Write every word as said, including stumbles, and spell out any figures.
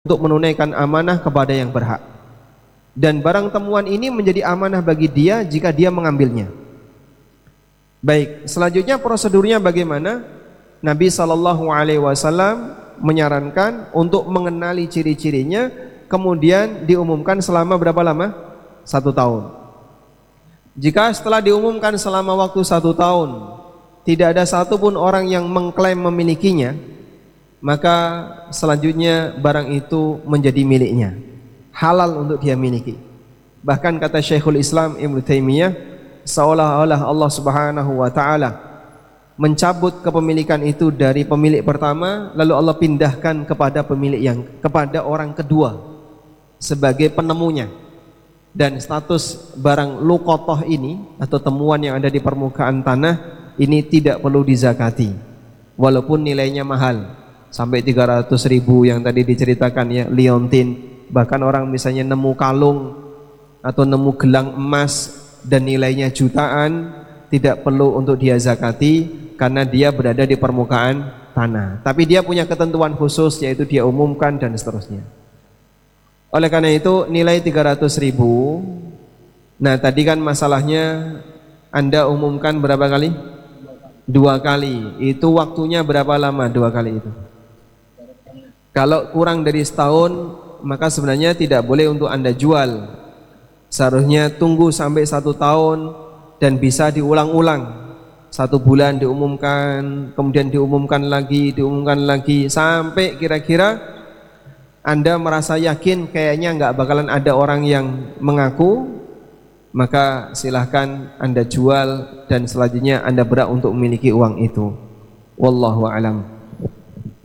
untuk menunaikan amanah kepada yang berhak, dan barang temuan ini menjadi amanah bagi dia jika dia mengambilnya. Baik, selanjutnya prosedurnya bagaimana? Nabi shallallahu alaihi wasallam menyarankan untuk mengenali ciri-cirinya, kemudian diumumkan selama berapa lama? Satu tahun. Jika setelah diumumkan selama waktu satu tahun tidak ada satupun orang yang mengklaim memilikinya, maka selanjutnya barang itu menjadi miliknya, halal untuk dia miliki. Bahkan kata Syekhul Islam Ibnu Taimiyah, seolah-olah Allah Subhanahu wa taala mencabut kepemilikan itu dari pemilik pertama, lalu Allah pindahkan kepada pemilik yang kepada orang kedua sebagai penemunya. Dan status barang luqatah ini atau temuan yang ada di permukaan tanah ini tidak perlu dizakati walaupun nilainya mahal sampai tiga ratus ribu yang tadi diceritakan ya, liontin. Bahkan orang misalnya nemu kalung atau nemu gelang emas dan nilainya jutaan, tidak perlu untuk dia zakati karena dia berada di permukaan tanah. Tapi dia punya ketentuan khusus, yaitu dia umumkan dan seterusnya. Oleh karena itu nilai tiga ratus ribu. Nah tadi kan masalahnya Anda umumkan berapa kali? Dua kali. Itu waktunya berapa lama dua kali itu? Kalau kurang dari setahun, maka sebenarnya tidak boleh untuk Anda jual. Seharusnya tunggu sampai satu tahun dan bisa diulang-ulang. Satu bulan diumumkan, kemudian diumumkan lagi, diumumkan lagi, sampai kira-kira Anda merasa yakin kayaknya nggak bakalan ada orang yang mengaku, maka silahkan Anda jual dan selanjutnya Anda berhak untuk memiliki uang itu. Wallahu a'lam.